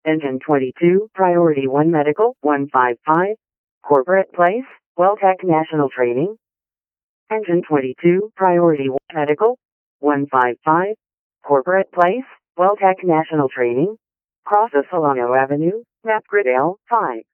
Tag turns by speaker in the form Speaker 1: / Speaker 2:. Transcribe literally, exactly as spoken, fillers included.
Speaker 1: Engine twenty-two, Priority one Medical, one five five, Corporate Place, Welltech National Training. Engine twenty-two, Priority one Medical, one five five, Corporate Place, Welltech National Training. Cross of Solano Avenue, Map Grid L, five.